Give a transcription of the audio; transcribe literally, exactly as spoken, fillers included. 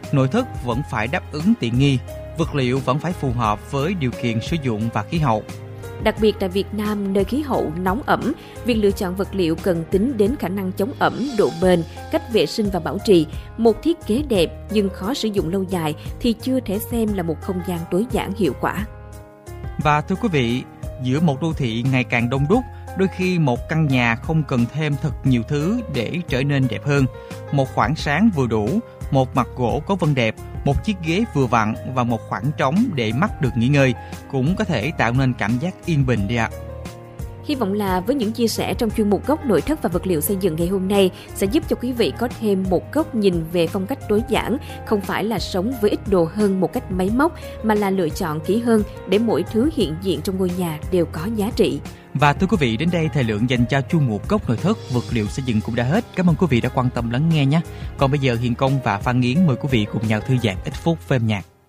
nội thất vẫn phải đáp ứng tiện nghi, vật liệu vẫn phải phù hợp với điều kiện sử dụng và khí hậu. Đặc biệt tại Việt Nam, nơi khí hậu nóng ẩm, việc lựa chọn vật liệu cần tính đến khả năng chống ẩm, độ bền, cách vệ sinh và bảo trì. Một thiết kế đẹp nhưng khó sử dụng lâu dài thì chưa thể xem là một không gian tối giản hiệu quả. Và thưa quý vị, giữa một đô thị ngày càng đông đúc, đôi khi một căn nhà không cần thêm thật nhiều thứ để trở nên đẹp hơn. Một khoảng sáng vừa đủ, một mặt gỗ có vân đẹp, một chiếc ghế vừa vặn và một khoảng trống để mắt được nghỉ ngơi cũng có thể tạo nên cảm giác yên bình đi ạ. Hy vọng là với những chia sẻ trong chuyên mục Góc nội thất và vật liệu xây dựng ngày hôm nay sẽ giúp cho quý vị có thêm một góc nhìn về phong cách tối giản, không phải là sống với ít đồ hơn một cách máy móc, mà là lựa chọn kỹ hơn để mỗi thứ hiện diện trong ngôi nhà đều có giá trị. Và thưa quý vị, đến đây thời lượng dành cho chuyên mục Góc nội thất vật liệu xây dựng cũng đã hết. Cảm ơn quý vị đã quan tâm lắng nghe nhé. Còn bây giờ Hiền Công và Phan Nghiến mời quý vị cùng nhau thư giãn ít phút với âm nhạc.